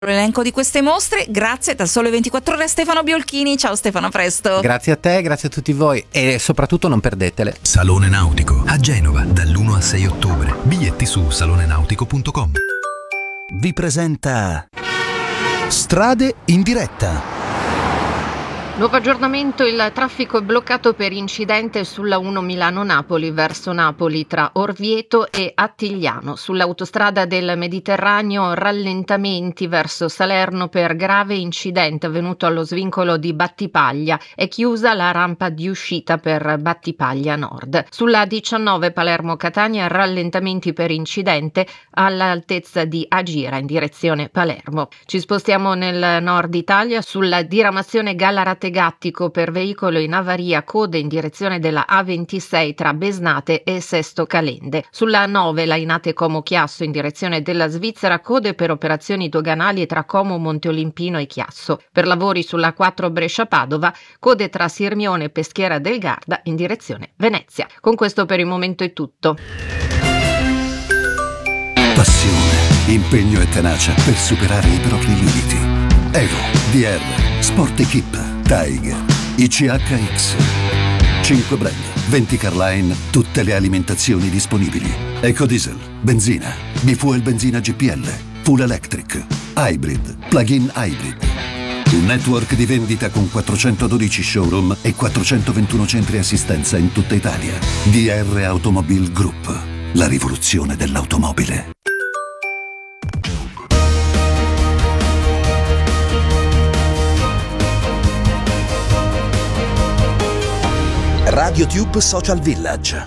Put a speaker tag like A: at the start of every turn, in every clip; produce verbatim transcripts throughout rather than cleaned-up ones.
A: L'elenco di queste mostre, grazie dal Sole ventiquattro Ore a Stefano Biolchini. Ciao Stefano, a presto.
B: Grazie a te, grazie a tutti voi e soprattutto non perdetele.
C: Salone Nautico a Genova dall'primo al sei ottobre. Biglietti su salone nautico punto com.
D: Vi presenta Strade in diretta.
E: Nuovo aggiornamento: il traffico è bloccato per incidente sulla uno Milano-Napoli verso Napoli tra Orvieto e Attigliano. Sull'autostrada del Mediterraneo rallentamenti verso Salerno per grave incidente avvenuto allo svincolo di Battipaglia. È chiusa la rampa di uscita per Battipaglia Nord. Sulla diciannove Palermo-Catania rallentamenti per incidente all'altezza di Agira in direzione Palermo. Ci spostiamo nel nord Italia sulla diramazione Gallarate Gattico per veicolo in avaria, code in direzione della A ventisei tra Besnate e Sesto Calende. Sulla nove Lainate Como Chiasso in direzione della Svizzera, code per operazioni doganali tra Como Monteolimpino e Chiasso. Per lavori sulla quattro Brescia Padova, code tra Sirmione e Peschiera del Garda in direzione Venezia. Con questo per il momento è tutto.
D: Passione, impegno e tenacia per superare i propri limiti. Evo, D R, Sport Equip, Tiger, I C H X. cinque brand, venti Carline, tutte le alimentazioni disponibili. Ecodiesel, benzina, Bifuel benzina G P L, Full Electric, Hybrid, Plug-in Hybrid. Un network di vendita con quattrocentododici showroom e quattrocentoventuno centri assistenza in tutta Italia. D R Automobile Group, la rivoluzione dell'automobile. RadioTube Social Village.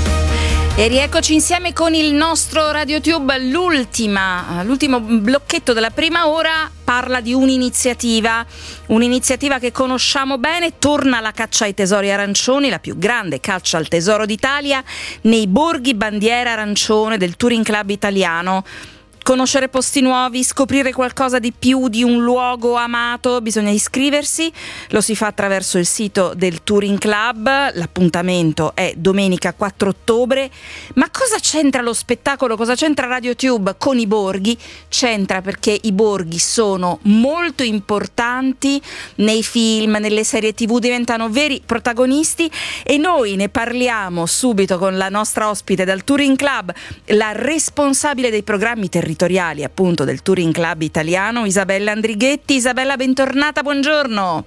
A: E rieccoci insieme con il nostro RadioTube. L'ultima, l'ultimo blocchetto della prima ora parla di un'iniziativa, un'iniziativa che conosciamo bene. Torna la caccia ai tesori arancioni, la più grande caccia al tesoro d'Italia, nei borghi bandiera arancione del Touring Club italiano. Conoscere posti nuovi, scoprire qualcosa di più di un luogo amato, bisogna iscriversi. Lo si fa attraverso il sito del Touring Club. L'appuntamento è domenica quattro ottobre. Ma cosa c'entra lo spettacolo, cosa c'entra RadioTube con i borghi? C'entra perché i borghi sono molto importanti nei film, nelle serie tivù, diventano veri protagonisti e noi ne parliamo subito con la nostra ospite dal Touring Club, la responsabile dei programmi territoriali territoriali appunto del Touring Club italiano, Isabella Andrighetti. Isabella, bentornata, buongiorno.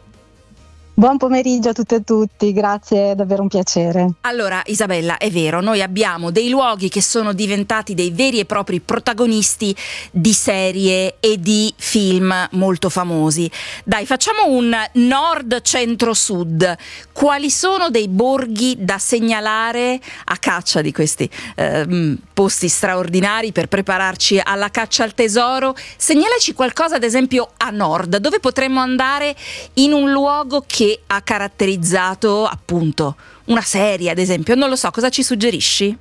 F: Buon pomeriggio a tutte e tutti, grazie, è davvero un piacere.
A: Allora Isabella, è vero, noi abbiamo dei luoghi che sono diventati dei veri e propri protagonisti di serie e di film molto famosi. Dai, facciamo un nord centro sud. Quali sono dei borghi da segnalare a caccia di questi eh, posti straordinari per prepararci alla caccia al tesoro? Segnalaci qualcosa ad esempio a nord, dove potremmo andare in un luogo che che ha caratterizzato appunto una serie, ad esempio. Non lo so, cosa ci suggerisci?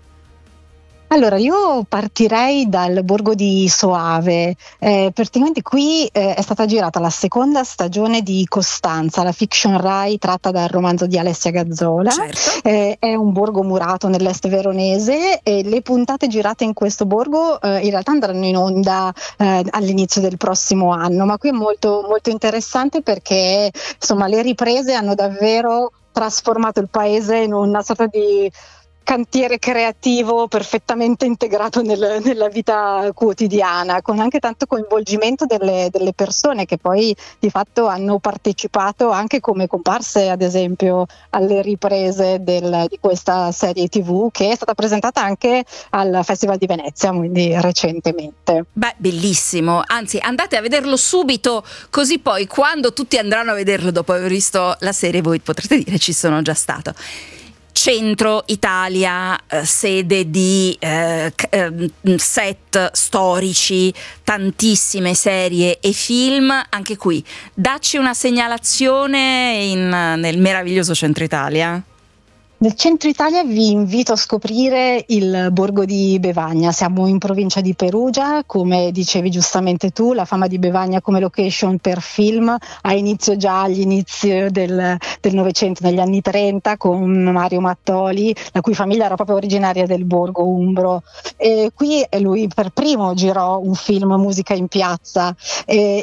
F: Allora, io partirei dal borgo di Soave. Eh, praticamente qui eh, è stata girata la seconda stagione di Costanza, la fiction Rai tratta dal romanzo di Alessia Gazzola.
A: Certo.
F: Eh, è un borgo murato nell'est veronese e le puntate girate in questo borgo eh, in realtà andranno in onda eh, all'inizio del prossimo anno, ma qui è molto, molto interessante perché insomma le riprese hanno davvero trasformato il paese in una sorta di cantiere creativo perfettamente integrato nel, nella vita quotidiana, con anche tanto coinvolgimento delle, delle persone che poi di fatto hanno partecipato anche come comparse, ad esempio, alle riprese del, di questa serie tivù che è stata presentata anche al Festival di Venezia, quindi recentemente.
A: Beh, bellissimo, anzi andate a vederlo subito, così poi quando tutti andranno a vederlo dopo aver visto la serie voi potrete dire ci sono già stato. Centro Italia, eh, sede di eh, eh, set storici, tantissime serie e film. Anche qui dacci una segnalazione in, nel meraviglioso Centro Italia.
F: Nel centro Italia vi invito a scoprire il borgo di Bevagna. Siamo in provincia di Perugia, come dicevi giustamente tu, la fama di Bevagna come location per film ha inizio già agli inizi del, del Novecento, negli anni trenta, con Mario Mattoli, la cui famiglia era proprio originaria del borgo umbro. E qui lui per primo girò un film Musica in piazza, e